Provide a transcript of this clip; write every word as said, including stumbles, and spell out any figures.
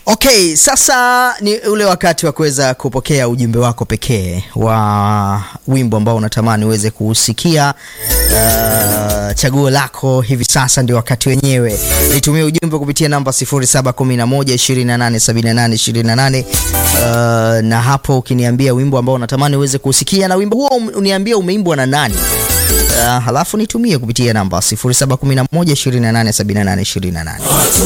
Okay, sasa ni ule wakati wa kuweza kupokea ujumbe wako pekee wa wimbo ambao unatamani uweze kusikia. Uh, chaguo lako hivi sasa ndio wakati wenyewe. Nitumie ujumbe kupitia namba sifuri saba kumi na moja ishirini na nane sabini na nane ishirini na nane. Uh, na hapo ukiniambia wimbo ambao unatamani uweze kusikia na wimbo huo uniambia umeimbwa na nani. Uh, halafu nitumie kupitia namba sifuri saba kumi na moja ishirini na nane sabini na nane ishirini na nane.